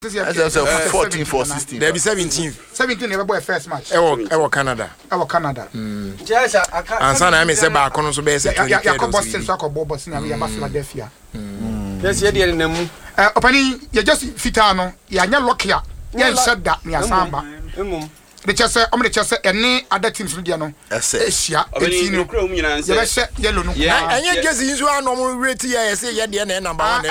That's 14 for 16. There be 17. 17 never boy first match. Ewo Canada. Ansana I me say ba kono so be say 20. Yakob Boston so akobo Boston na ya Philadelphia. Yes, ye dey nemu. Opani you just fita no ya nya Lokia. Ya said that me asamba. The chess the chess any other teams no dia no. Asia. You kro mu nyina nse. You say yellow no. Enye Jesse nso anom rate ya say ye dey na number 1.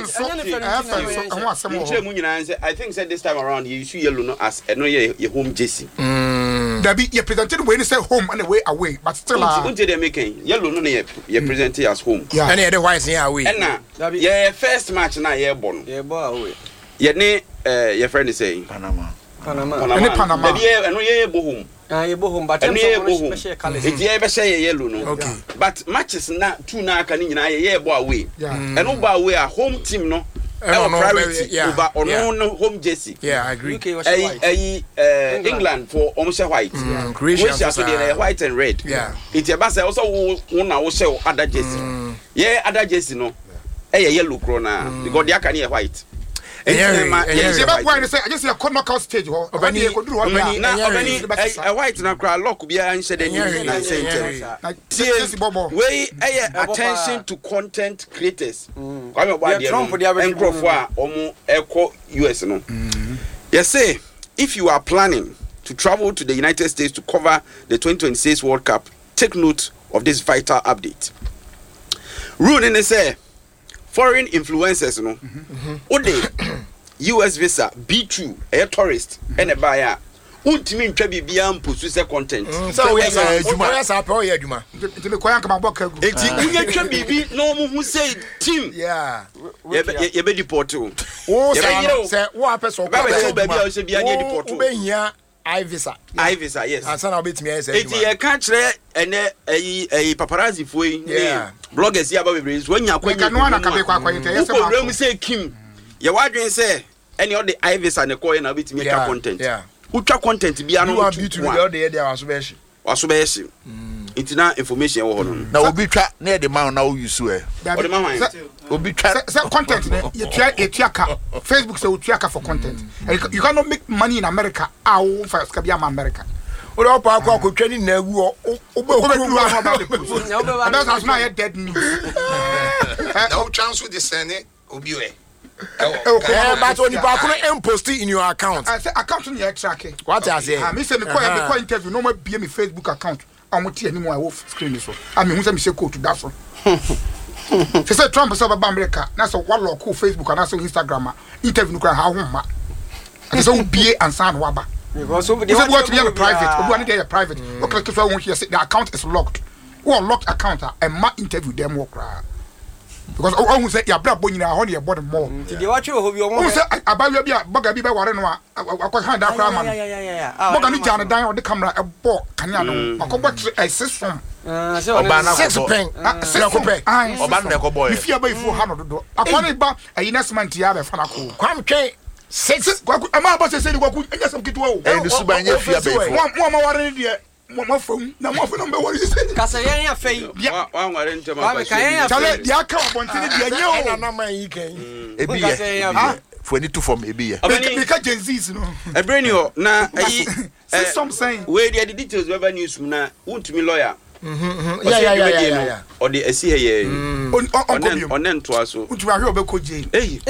I think said this time around you see yellow no as no ye home Jesse. That be you presented when you say home and away but still until they making yellow no ye presented as home. And the white here away. And na ye first match na ye born. Ye bo away. Ye ne your friend is saying Panama. Ye no ye bo home. Ye bo home but special color. It ye be say yellow no. Okay. But matches na two na aka ni nyina ye bo away. And no bo away a home team no. Priority over on home Jesse. Yeah, I agree. England for almost white. Croatia so they white and red. Yeah. It's a bass also one our show other Jesse. Yeah, other Jesse no. Yellow corona because they are white. I just see a knockout stage. A white na crowd lock be and said attention to content creators. Trump US no. Yes, say if you are planning to travel to the United States to cover the 2026 World Cup, take note of this vital update. Rule in say foreign influencers no ode US visa B2 a tourist and a buyer ultimate ntwa bibia mposu se content so we say aduma say pa o ye aduma enti me koyan kama boka gu enti unye twa bibi no mu hu say team ye be deport o say wo apeso ba bia o say bia ne deport o be hia visa yes ansana obetimi ay say enti ye ka kire ene ayi paparazzi foi bloggers ya ba bebre so anya kwanya no na ka be kwa yete yes ma ko say kim ye wadwen say any of the visa ne ko ye na obetimi ka content utwa content bia no beauty we dey there waso be shi itina information wo hono na obi twa na de man na wo use e obi twa say content you try ka Facebook say you try ka for content you cannot make money in America how fast ka bia America o do pa ko twani na agu o be okuru about the post that's not yet dead news no chance with the sene obi we but when you back on post in your account I say account in your track what I say me say me call interview no more be me Facebook account amuti animo I will screen so I mean who say me say code to that so say Trump say about America na so what lock Facebook and so Instagram interview no kwa ha ho ma I say be answer no waba because so they want to be private obi want dey private okay so won here say the account is locked who locked account and ma interview them work because who say ya bra bonyina ho ne body more they watch you ho bi o mo say abawa bia boga bi be ware no akwa hand akra ma boga ni jana dan o de camera e bo kanya no akobot 6 from oba na 6 pen oba na ko boy if you ba ifu ha no do akwa ne ba ayi na cement ya be fa na ko kwam twen 6 ama ba say kwaku enya sam kitwa o e du suba nya fia be ifu mo ma ware ne mo fam na mo fa no be ware kasa yen ya fei wa ngare ntema ba chale dia ka obontini dia nye o na man yi kan ebi ye for any two form ebi ye me ka Gen-Z's no e brain yo na ayi some saying we the details we ba news na untumi lawyer yeah or the asi here on to aso untumi ahwe obeko jail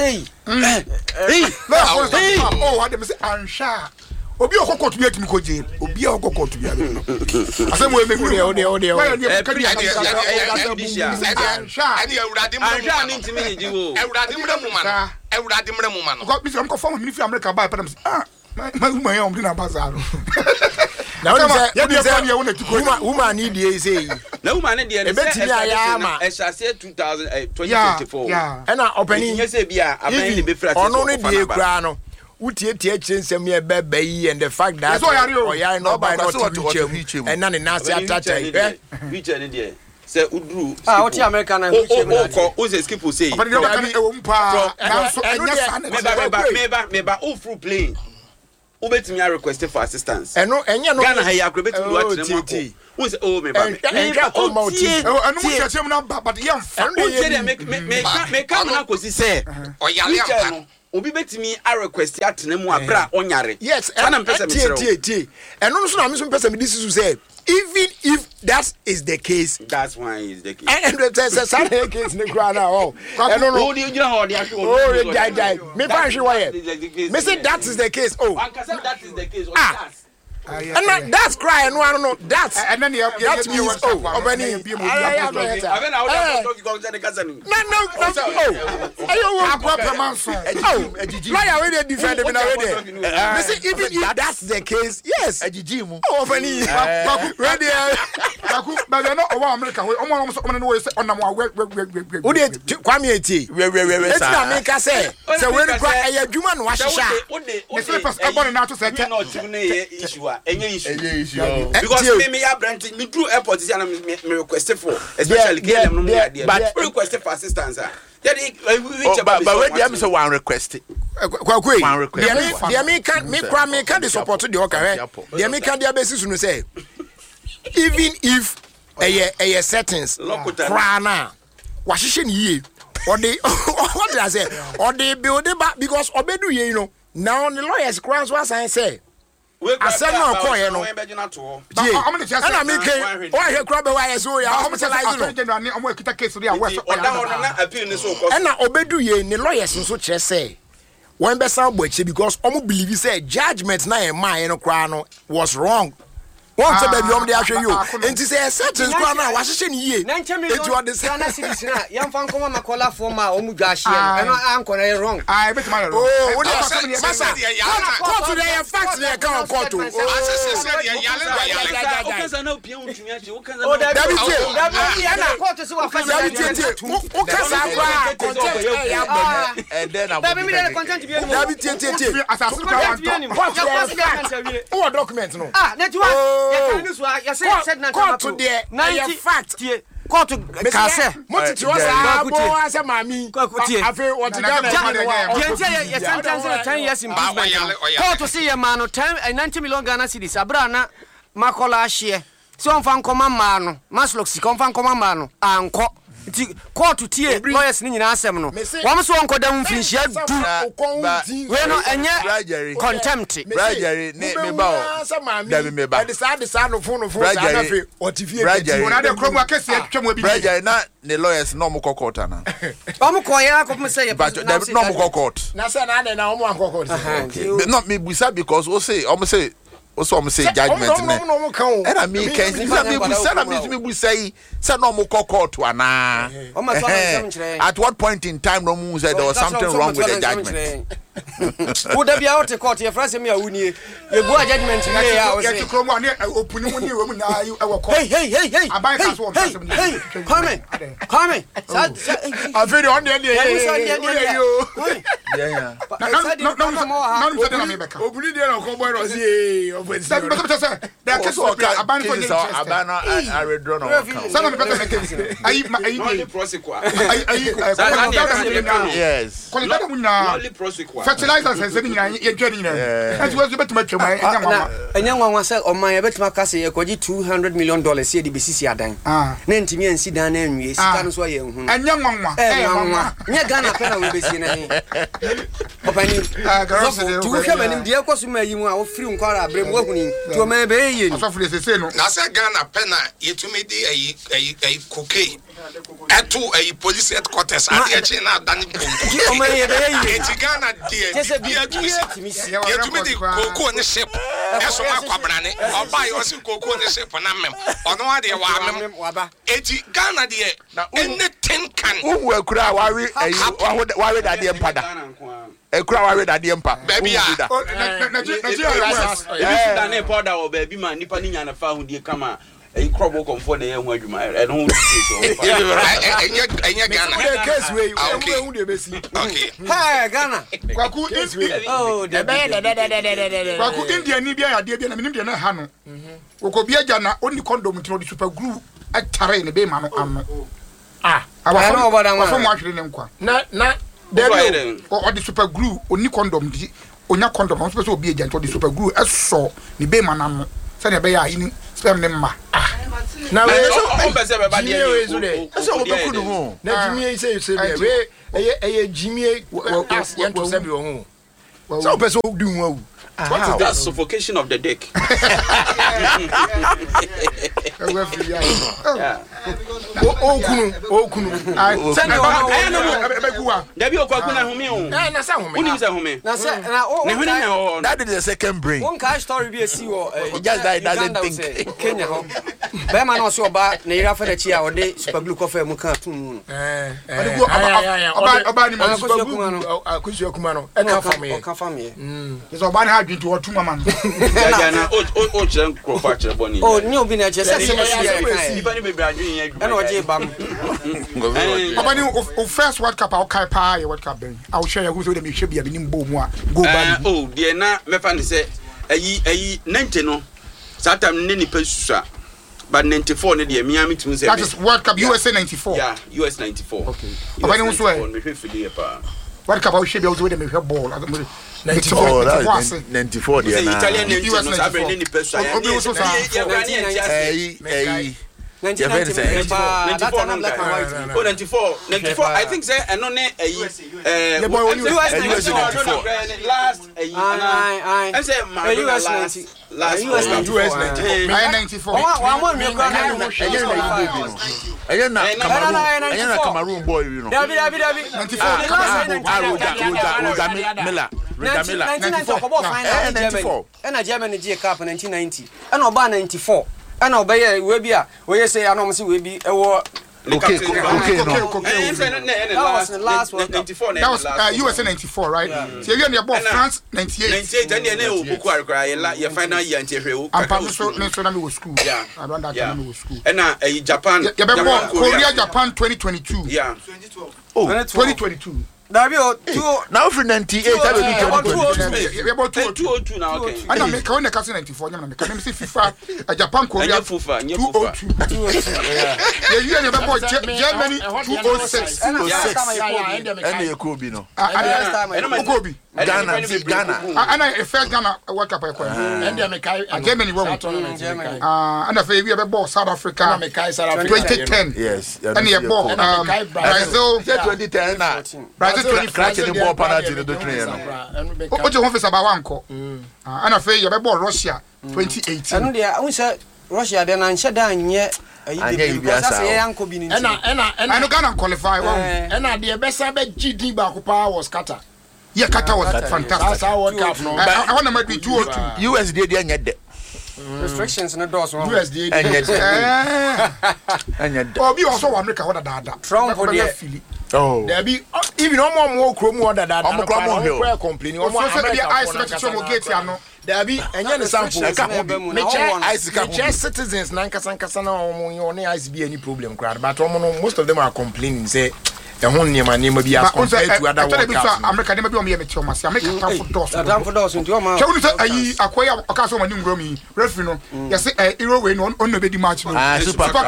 oh what them say ansha obi okokotu bi atimi ko jail obi okokotu bi no asem we make ani ewurade mremu ma no ko bi se am ko form ministry America ba padam ma ya omdi na bazaro na we say woman need dey say na woman dey e betimi ayama e shall say 2024 and opening you say bia amen dey be free ono ne dey kura no utie chinsem ye bebe yi and the fact that oya no by not to reach and na na say atata reach any there say udru what America na reach o say skip say meba o through plane o betimi request for assistance eno enye no Ghana ha ya akro betimi what na mo o say oh meba enka ko mauti anu mo chechem na but yam me come na ko si say oyale ampa obi betimi a request atene mu abra onyare yes and I'm tie and no so na me so person me this is say even if that is the case that's why is the case and the say case ne kra na oh no you know how they are die me ban hwe why me say that is the case oh that is the case and that's cry no I don't know that's and then that means oh obani lawyer we dey defend me na we dey me say even if that's the case yes ajijimu oh obani ready but no over America we omo no we say onam we dey kwame eti we na me ka say we kwa adwuma no wahyeha me say pass abon na to say issue because me ya brand me through airport is and me request for especially KLM no me there but request for assistance but when them say one request kwakwe dia me can support the okay dia me can dia basis no say even if a settings krana wahyehe ni yie or they what did I say or they build it back because obedu ye you know now the lawyers crowns was I say asem na ko ye no ana mi ke o ahwe kura be wa ye so ya o tell you no ekita case ri awe so na appeal ni so ko ana obedu ye ni lawyers nso kire say when be sound boche because omo believe say judgment na e man no kura no was wrong one to baby om dey ahwe you enti say sentence kura na wa hyehe ni ye enti o de say na cities na yam fan koma makola for ma omu dwa hye no anko na wrong ah bet ma oh we dey masa court dey fact dey come court o okaza na opia untumi aje okaza na David na court si wa fa okaza kwa content ya ba and then David me dey content bi enu David asasu kwa o document no na ti wa ya kan so ya said na court there na fact court ka say motiti wasa bo asa mami afi woti ga ya sentence 10 years imprisonment court say ya man no 90 million Ghana cedis abra na makola hye so on fan koma ma no maslok si kon fan koma ma no anko ti court tie lawyers ni nyina asem no wam so onko da mfinhia du we no enye contempt brajari me ba o da me ba de sa no phone sa na fe otifie ona de krom akese atwam bi brajari na ne lawyers no mo kokota na wam ko ya ko say ya no mo kokot na say na omo ankokot not me busa because o say judgment and I mean can me busa say no mo kokot ana at what point in time no mu said there was something wrong with the judgment would there be out the court your friends me awuni you go judgment me ya o say get krom ani opuni woni we mu na you e wo court hey abai ka so come I feel on the opuni dey no ko boy no say there case of aban for abana I redraw no some people make it ayi prosecute yes quality mu na fertilizers say ni ye dwani ni na ati wo betima twema enya nwanwa say o man ye betima ka say ye koji $200 million ye di besisi adan na ntimi ansi dan na anwie sika no so ye hu enya nwanwa nya Ghana pena we besi na ni opani tu hwe manim de ekoso ma yi mu a wo free nkwara abrem wo huni to ma be ye ni so free say no na say Ghana pena yetumi di ayi cocaine eto ayi police headquarters ade echi na adani bomb o ma ye be ye eti Ghana yetumi di koko ne ship eso akwabrane oba yo si koko ne ship na mem ono ade wa mem eti Ghana de anything can wo akura wawe da de mpada ekura wawe da de mpa baby na na powder o baby man nipa ni nya na fa hu die kama e krobo komfo na ye hu adwuma e no hu so enya Ghana case we hu de besi okay hey Ghana kwaku oh de kwaku India ni bia ya de bia na minim de na ha no woko bia ja na oni condom ti no di super glue atare ne be ma no ano I know about that one. From watching them kwa. Na Debi o the super glue oni condom di onya condom on so be agent o the super glue eso ni be manam se na be ya ini sperm ne ma na we on be say be ba dey so we be kudu ho na Jimmy say we Jimmy as yent to say be ho so person do ho. What is that suffocation of the dick? That is the second brain. One cash story be a CEO. Just that doesn't think. Kenya. Bema no so ba na ira fa da chi a ode super glue coffee mu kan tun. Oba ni ma super glue akusu akuma no e ka fa me. Is oba ni ha dwin to otu mama no. Ya na o chan crop chere boni. Oh, ni obi na che se Iba ni bebre adwin yan adwuma. na oje bam. Oba ni o first World Cup o kai pa ye World Cup ben. I will share you so dem hwe bia bi ni mbo mu a go back. Oh, de na me fa ni say ayi 90 no. Satam ne ni pesusa. But 94 ne de Miami tun say. That is World Cup USA 94. Yeah, US 94. Okay. Oba ni so e. Me hwe fili e pa. World Cup o hwe bia so dem hwe ball. 94 94 de na. Italian US 94 ne ni pesusa. Obi so sa. Eh 94 I think say eno ne US 94 last I say last US 94 na Cameroon boy you know David 94 and Germany G Cup 1990 and oba 94 and obey we be a we say anom say we be e wo okay no that was the last one 94 that was USA 94 right so you and France 98 and then oku akra your final year antihwe I'm so na me was school I don't that time me was school and Japan Korea Japan 2022 yeah 2022 David now for 98 I we about 202 now okay and I make when the 94 na me can say FIFA Japan Korea 202 you and about Germany 206 and you could be no Kobe Ghana and I first Ghana World Cup and Germany won and I feel we have South Africa 2010 yes and you ball Brazil 2010 Brazil 2014 ball penalty no do train no o je won face about one ko and I feel you have ball Russia 2018 and they I say Russia dey na nche da anye ayi because say yanko bi ni and Ghana qualify and the best be GD ba ko pa was Qatar. Yeah, Qatar was fantastic. That's our World Cup no. I want to make 202. USD dey anya de. Restrictions na doors wrong. USD anya de. Obi also America what that. Trump for there. Oh. There be even more krom what that. I'm complaining. Omo America ice na chicho mo gate ya no. There be enye ne sample. Me check citizens na nkasa na omo yo ne ice be any problem crowd but most of them are complaining say ehun niema bi as compared to other World Cups. America dem be o me tell ma say America time for doors nti o ma. Chewu say ayi akoya okaso ma ni ngro mi referee no. Yes Euro we no on no be di match no. Super Cup.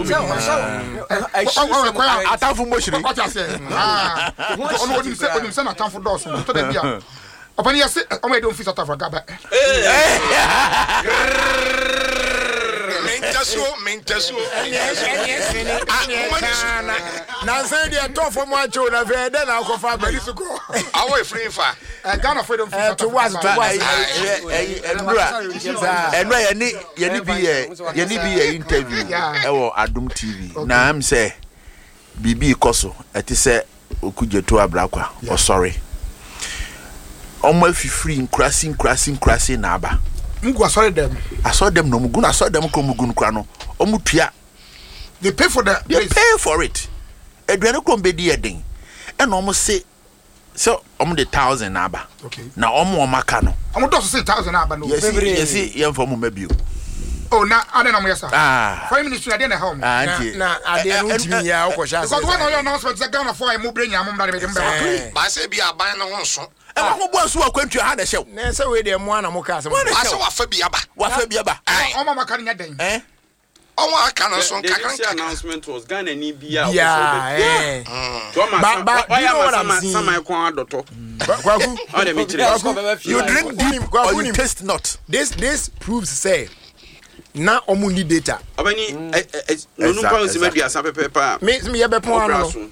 Atamfo mo shiri. What you say? On wodi say na atamfo doors no to dey bia. Opani yes o me don fit South Africa ba. Mentasu. Na say dey talk for much o na fe dey na kofa bari su ko. Awo free fa. Ghana freedom fit to was enwa ye ni bi interview e wo Adum TV na am say bibi ikoso eti say okujeto abrakwa o sorry omo afifiri nkrasi na aba Mugu I saw them no mugu I saw them ko mugu nkra no omutua they pay for the they pay for it eduane ko mbedi eden e na omo say so omo the 1000 na aba okay na omo maka no omo do say 1000 na aba no yes yem for mo mabio oh na ade na mo yesa foreign ministry ade na help na ade no timi ya okosha because one of your announcement say Ghana for mo brenya mo mbare be ba say bi aban no honso e wa mo bo so akwantu ha na hyew na say we dey mo ana mo ka se mo ase wa fa bi aba o ma maka nya den o wa aka no so nka announcement was Ghana ni bia to ma sama ko adoto kwaku you drink deep or you taste not this proves say na omu need data abani no no pa nsema dua sa pepepa me ye be pon ano omu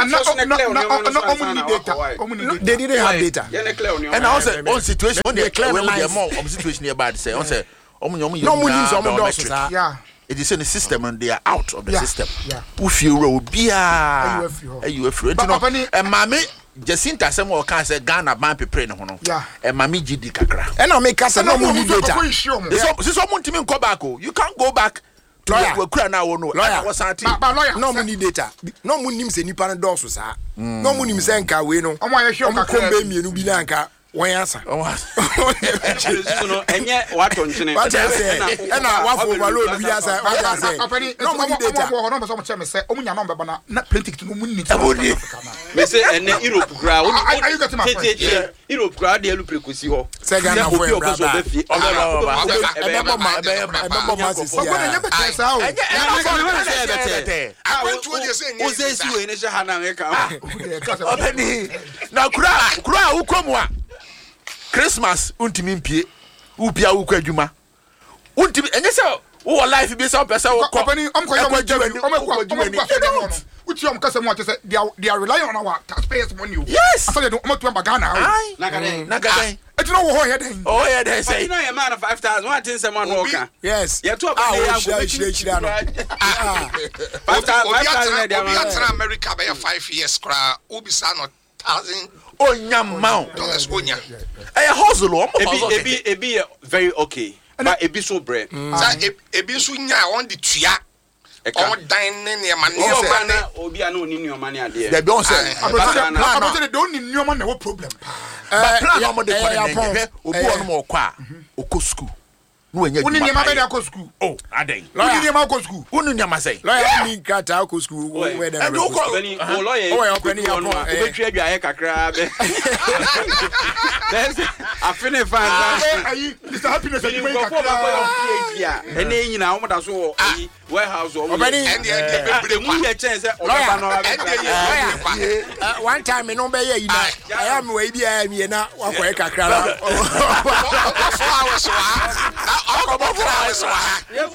need data they didn't have data and also on situation on the clear more situation here bad say on say omu no mu use omu do so yeah it is in the system and they are out of the system who feel road bia you afraid no and mama Jacinta say mo kan say Ghana ban prepare ne ho no e mama gidi kakra and I make us no mu need data so someone timi go back you can't go back to we kura na wo no was anti no mu need data no mu nim se nipa no do so sa no mu nim se nka we no omo ye hwe kakra kombe mienu bi na nka wọ́n answer. Ẹ̀yẹ́ wà tó nkyene. Wà á sẹ́ ẹ̀na wà fún overload bí yà sẹ́ wà á sẹ́. No mo ní data. Ọmọ ọmọ sọ mi sẹ́ ọmọ nyà náà bẹ̀ bọ̀ na plane ticket no mo ní. Mẹ sẹ́ ẹ̀nẹ́ Europe kura. Tètè Europe kura de ẹlú pèrèkòsí họ. Sẹ́ Ghana fún ẹ̀ brada. Ẹ̀bẹ̀ bọ̀ ma sisi ya. Ọgbọ́n ẹ̀yẹ́ bẹ̀ tẹ̀ sá o. O ṣe é sí wo ẹni ṣe ha náà ẹ̀ kàn. Ọbẹ̀ni na kura awukọ̀ mu a. Christmas untimi mpie upia ukwa adwuma untimi enye se wo life bi se o pese wo company omko yo uti om kase mo say they are relying on our taxpayers money. Yes, after they don't to Ghana. Na gaden it no wo here den. Oh yeah, they say you know your man 5,000 one thing someone work. Yes, you to about 5,000 America by 5 years kra ubisa no 1,000 Onyamao dollars onya. Hustle ebi very okay. But ebi so bread. Ebi so nya on the tua. On dine ne man obi ana oni nneoma ne ade. They don't say. They don't need nneoma na problem. But plan on the corner. Obi onu mo kwa okọ school. No enye. Uni nneoma be dey akọ school. Oh, adey. Uni nneoma akọ school. Uni nneoma say. Lawyer ni kata akọ school where dey. And okọ lawyer. Oh, open your phone. Obetwa adwaye kakra be. There's a finish fan. Mr. Happiness you make kakra. Ene nyina omo da so warehouse o. And the mu ye chance oba no one time no be ye ina. I am we bia mi na wakoye kakra la. 4 hours wa. About 4 hours wa.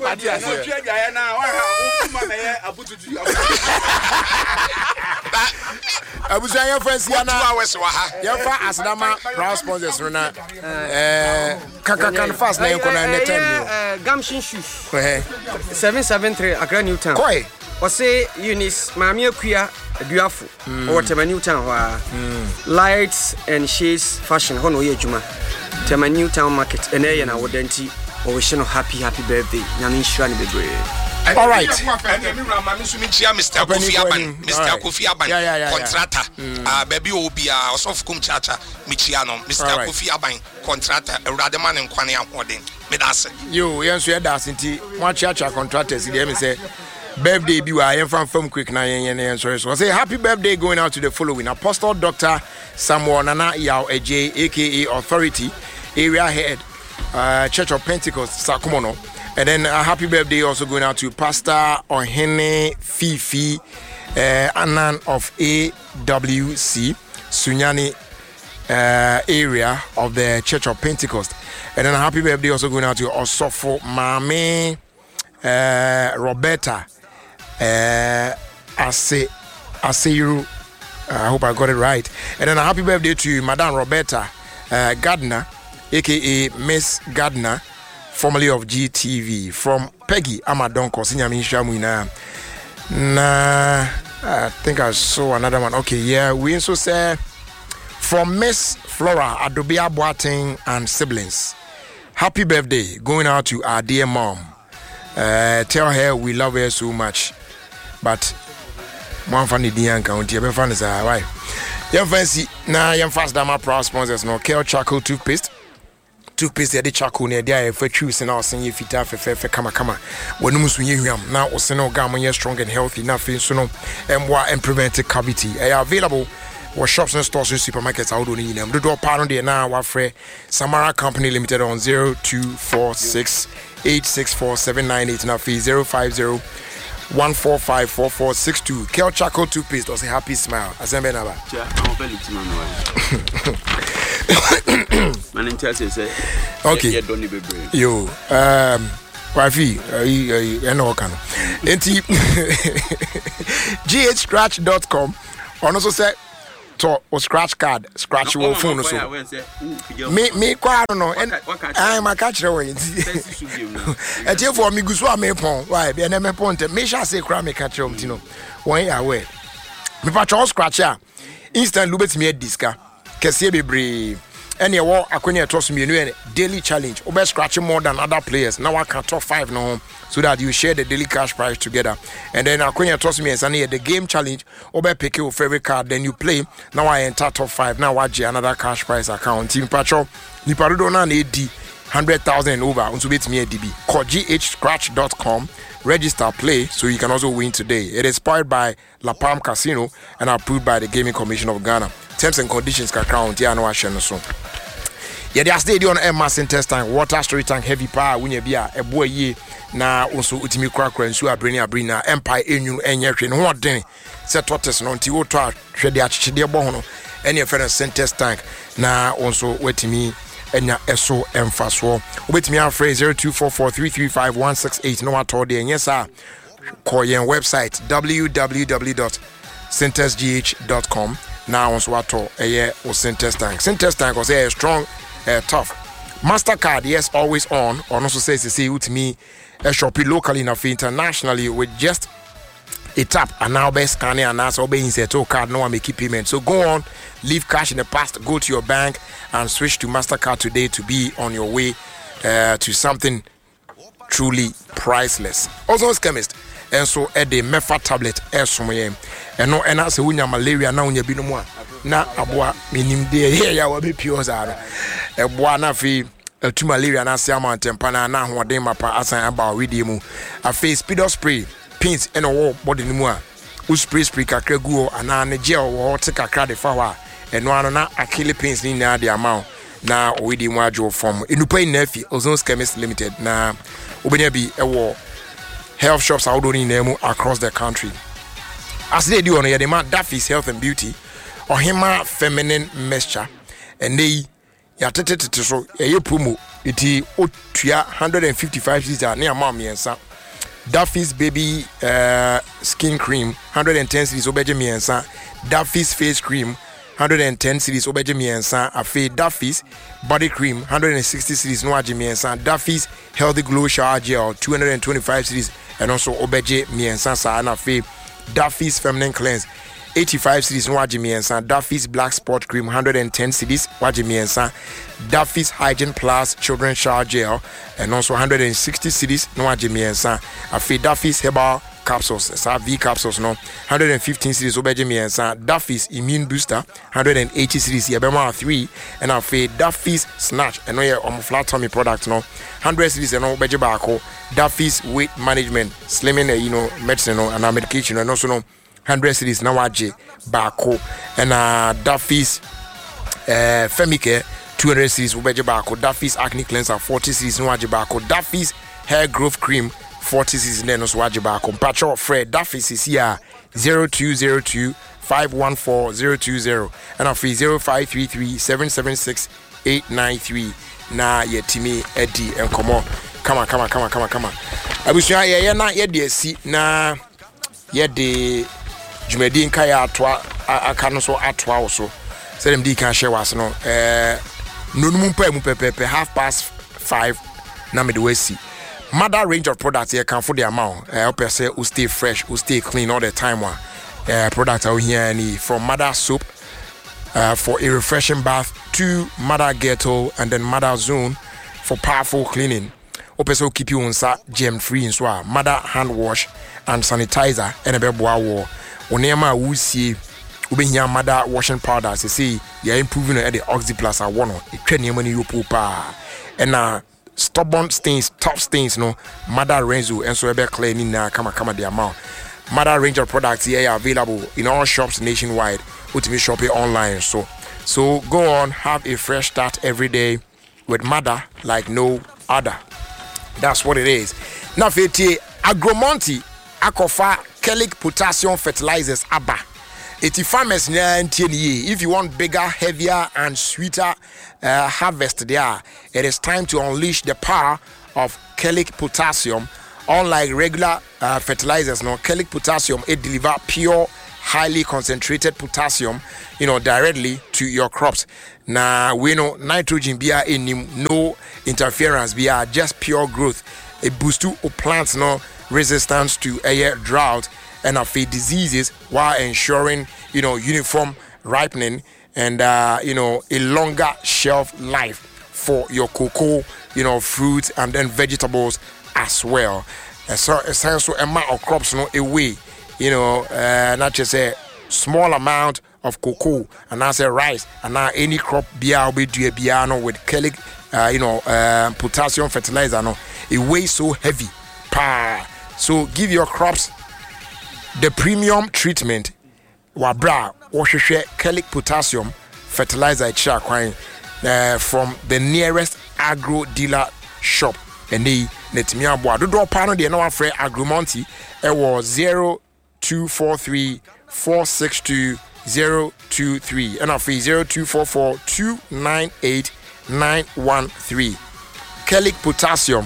Abuja your friends yana 2 hours wa ha. Yefa asadama proud sponsors na kakakan fast na yekona na time. Gamshin shoes. 773 Accra Newtown. Koi. O say Eunice Mami Akua Aduafo. O Tema Newtown wa. Lights and shades fashion hono ye adwuma. Tema Newtown market ene na wodenti o wish no happy birthday. Nyame nshira ne bebre. All right. Mr. Kofi Aban contractor. Baby Obia of Kum Chacha Michiano. Mr. Kofi Aban contractor. Rademan and Kwani Amhodin. Medase. You answer that inti one chacha contractors. They say birthday be I am from quick na yen so say happy birthday going out to the following Apostle Dr. Samuel Nana Yao AJ aka Authority area head Church of Pentecost Sakumono. And then a happy birthday also going out to Pastor Ohene Fifi Anan of AWC Sunyani area of the Church of Pentecost. And then a happy birthday also going out to Osofo Mame Roberta Aseiru. I hope I got it right. And then a happy birthday to Madame Roberta Gardner, aka Miss Gardner, formerly of GTV, from Peggy Amadonko, Sinyami Shamuina. I think I saw another one. Okay, yeah, we also say from Miss Flora Adobia Boateng and siblings. Happy birthday going out to our dear mom. Tell her we love her so much. But one funny Dian County, I'm fan is why. Young fancy now, young fast dama proud sponsors no Kale Charcoal toothpaste. Toothpaste the charcoal near there for choose and I'll send you fit for kama when you must now or send no strong and healthy enough so no and prevent cavity. They are available or shops and stores and supermarkets out on them. The door part on there now our friend Samara Company Limited on 0246 864 now fee 050 1454462. Kel Charcoal toothpaste was a happy smile. Asembe naba. Okay. Yo, Wafi, no can. GHscratch.com. On also say to or scratch card, scratch your phone so. Me kwa no and I'm a catcher way. And therefore me guswa me pon. Why be na me ponte. Me sha say kra me catcher tino. One ya we. Me pa cho scratch ya. Instant lubet me diska. Kese bebre. And you walk akonya toss me daily challenge. Obe scratching more than other players. Now I can top 5 no so that you share the daily cash prize together. And then akonya toss me and the game challenge. Obe pick your favorite card. Then you play. Now I enter top 5. Now I get another cash prize account. Team Patrol. Niparudo na AD 100,000 over. Unto beat me a DB. Call GHscratch.com. Register, play, so you can also win today. It is powered by La Palm Casino and approved by the Gaming Commission of Ghana. Terms and conditions can count. Yeah, no, I share no so. Yeah, they are stadium on Emma Center tank, water storage tank, heavy power. When you be a boy ye na also utimi crack and so brina Empire Enu and Yakin. What then? Set tortoise non Tiotra, Shady Achidi Bono, any friend center tank. Na also wait me. Enya eso emfaso obetimi afre 0244335168 no atode and yes sir call your website www.centersgh.com now on swato eye o Centers Tank was a strong tough Mastercard yes always on also says to see with me a shop locally enough internationally with just a tap and now best scanning and now obeying set card no one make payment so go on leave cash in the past go to your bank and switch to Mastercard today to be on your way to something truly priceless. Also chemist and so at the Mefa tablet and no and as when malaria now you be no more na aboa minim de here ya wa be pure zaro e boa na fi to malaria na sia mountain pana na hoden mapa asan aba we mu a face speedo spray pins and a body no more u spray kakra guo ana ne gel wo te kakra de fa wa eno ano na akili pins ni na de amount na we di mu ajo from enupa na fi Ozone Chemist Limited na obenya bi ewo health shops out on in across the country as they do on the man Daffy's Health and Beauty or Hima Feminine Mixture and they ya tete so e promo iti otua 155 cedis near mom yensa Daffy's baby skin cream 110 cedis obeje miensa Daffy's face cream 110 cedis obeje miensa afi Daffy's body cream 160 cedis no aje miensa Daffy's healthy glow shower gel 225 cedis and also obeje miensa sa na afi Daffy's feminine cleanse 85 cedis no aje miensa Daffy's black spot cream 110 cedis waje miensa Daffy's hygiene plus children's shower gel and also 160 cedis no aje miensa afi Daffy's herbal capsules V capsules no 115 cedis obeje miensa Daffy's immune booster 180 cedis yebema 3 and afi Daffy's snatch and no ye flat tummy product no 100 cedis and no obeje baako Daffy's weight management slimming medicine no and medication and also no 100 cedis na waje baako and Daffy's Femicare 200 cedis obeje baako Daffy's acne cleanser 40 cedis no waje baako Daffy's hair growth cream 40 cedis no so waje baako mpacho Fred Daffy's is here 0202 514 and afi 0533 776 893 na yetimi edi enkomo kama abusua ye na ye de si na ye de jumedi nka ya atwa aka no so atwa wo so say dem di kan share was no nonum pa mu pepepe 5:30 na me de wasi mother range of products here can for the amount help you say stay fresh stay clean all the time one products out here any from mother soap for a refreshing bath to mother ghetto and then mother zone for powerful cleaning opeso keep you unsa germ free in so mother hand wash and sanitizer and a beboa wo onema wusie ubenya mother washing powder say you are improving at the Oxy Plus one it train your money you pa and stubborn stains tough stains no mother Renzo and so ebe cleaning na kama the amount mother range of products here are available in all shops nationwide ultimate shopping online so go on have a fresh start every day with mother like no other. That's what it is. Now fete Agromonti akofa Kelic potassium fertilizers aba Iti farmers if you want bigger, heavier, and sweeter harvest there, it is time to unleash the power of Kellic Potassium. Unlike regular fertilizers, Kellic Potassium, it delivers pure, highly concentrated potassium, directly to your crops. Now we know nitrogen be in no interference, be just pure growth. It boosts to plants resistance to air drought and feed diseases while ensuring uniform ripening and a longer shelf life for your cocoa, fruits and then vegetables as well. So essential amount of crops away, not just a small amount of cocoa and as a rice and now any crop be do with Kellic potassium fertilizer it weighs so heavy. So give your crops the premium treatment wabra wahwehwe Kellic Potassium fertilizer from the nearest agro dealer shop and they netimi aboa dodo pa no de na wafre Agromonti e wo 0243 462 023 and afi 0244 298 913 Kellic Potassium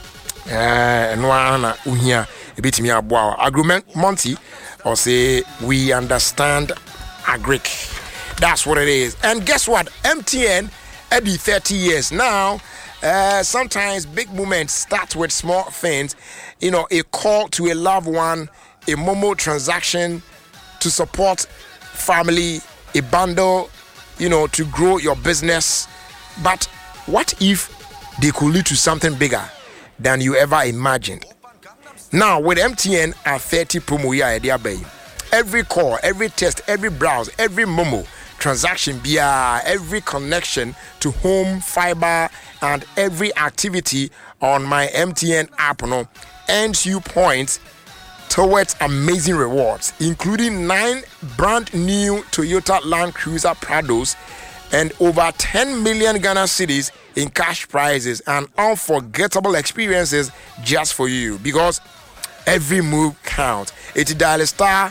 no ana uhia ebetimi aboa Agromonti or say we understand agric. That's what it is. And guess what? MTN every 30 years now. Sometimes big moments start with small things. A call to a loved one, a Momo transaction to support family, a bundle, to grow your business. But what if they could lead to something bigger than you ever imagined? Now with MTN at 30 promo year, every call, every text, every browse, every Momo transaction every connection to home fiber and every activity on my MTN app earns you points towards amazing rewards, including 9 brand new Toyota Land Cruiser Prados and over 10 million Ghana cedis in cash prizes and unforgettable experiences just for you, because every move counts. It's dial star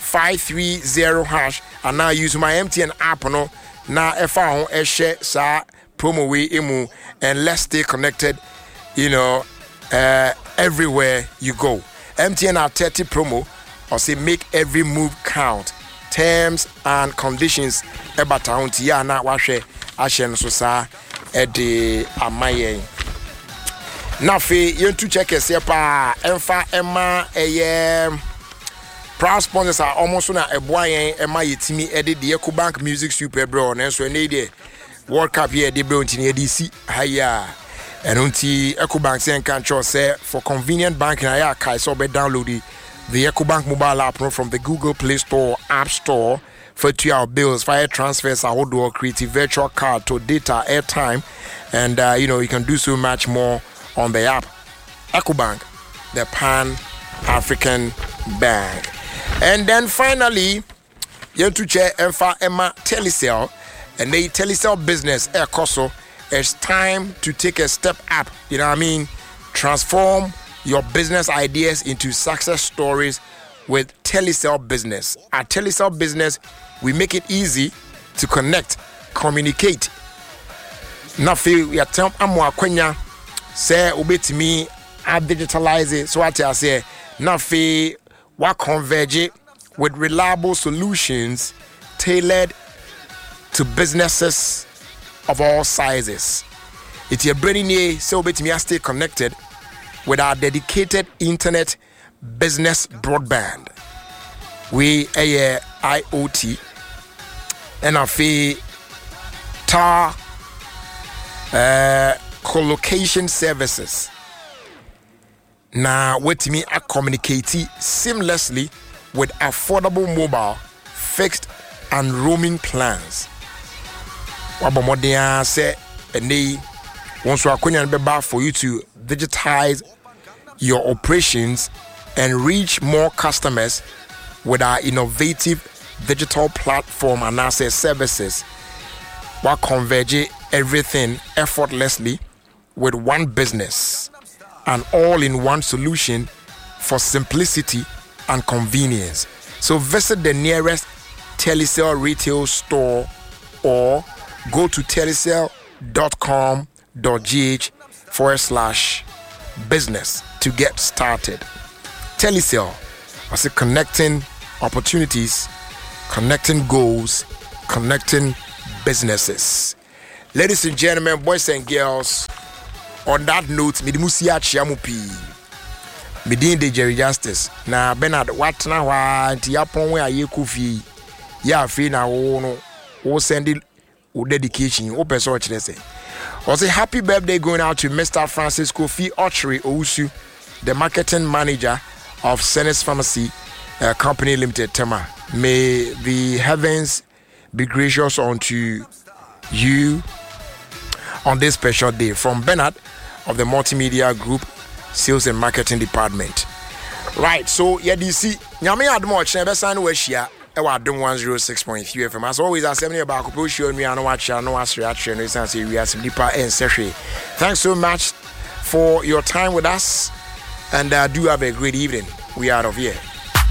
530 hash and now use my MTN app na efa ho share sa promo we emu and let's stay connected everywhere you go. MTN at 30 promo or say make every move count. Terms and conditions ebata unti ya na wahwe ahye so sa ede amaye na fe yentu check ese pa emfa ema proud sponsors are almost na eboyen ema yetimi ede de EcoBank Music Super Bro na so ne de World Cup here de bro ntini edisi haya enunti EcoBank say can say for convenient banking aya kai so be download the EcoBank mobile app from the Google Play Store, App Store for 2-hour bills, fire transfers, or creative virtual card to data, airtime, and you can do so much more on the app. EcoBank, the Pan-African Bank. And then finally, you to check Emma Telecel, and the Telecel business, Koso. It's time to take a step up. You know what I mean? Transform your business ideas into success stories with Telecel Business. At Telecel Business, we make it easy to connect, communicate. Nafi we attempt amwa kwenya say obetimi a digitalize it. So what I say, nafi wa converge with reliable solutions tailored to businesses of all sizes. It's your brainy so obetimi stay connected with our dedicated internet business broadband. We a IoT and a fee tar co-location services. Now with me I communicate seamlessly with affordable mobile, fixed and roaming plans. Wabomodia say and they want to for you to digitize your operations and reach more customers with our innovative digital platform and access services, while converge everything effortlessly with one business, an all-in-one solution for simplicity and convenience. So visit the nearest Telecel retail store or go to telecel.com.gh/business to get started. Telecel was a connecting opportunities, connecting goals, connecting businesses. Ladies and gentlemen, boys and girls, on that note, Midimusia Chiamupi, Midin de Jerry Justice. Na Bernard, what now? Tiapon where you could ya free now. Who send it with dedication? Open search, let's say. Was a happy birthday going out to Mr. Francis Kofi Ochre Ousu, the marketing manager of Senes Pharmacy Company Limited, Tema. May the heavens be gracious unto you on this special day. From Bernard of the Multimedia Group Sales and Marketing Department. Right, so yeah, DC Nyame admo chenbe san we hia e wa adom 106.3 FM. As always, I say me about ko show me and watch no asre atre no san say we are some deeper and sehwe. Thanks so much for your time with us, and do have a great evening. We are out of here.